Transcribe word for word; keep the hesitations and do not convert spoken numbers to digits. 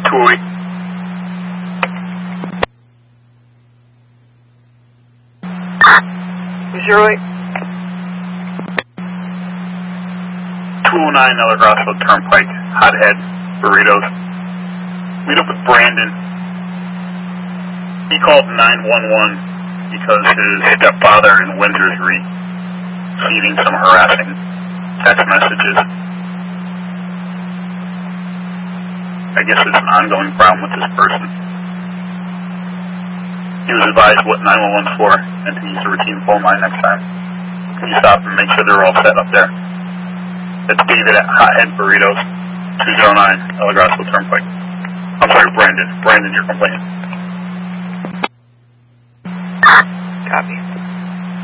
two oh eight. zero eight. two oh nine El Grasso Turnpike, Hothead, Burritos. Meet up with Brandon. He called nine one one because his stepfather in Windsor is receiving some harassing text messages. I guess there's an ongoing problem with this person. He was advised what nine one one's for and to use a routine phone line next time. Can you stop and make sure they're all set up there? It's David at Hothead Burritos, two oh nine El Grasso Turnpike. I'm sorry, Brandon. Brandon, you're complaining. Copy.